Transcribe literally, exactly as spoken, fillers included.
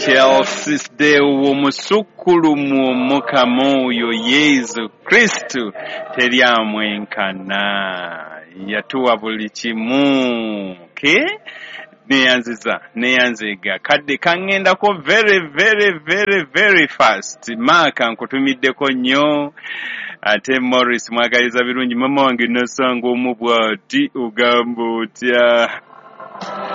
Chelsea omusukulumu omukama oyo Yesu Kristo teri amwenkana yatuwa buli kimu ke neyanziza neyanziga kadde kangendako very very very very fast Maka nkutumiddeko nnyo ate Morris mwagaliza birungi mama wange nasanga omubwati ugamba otya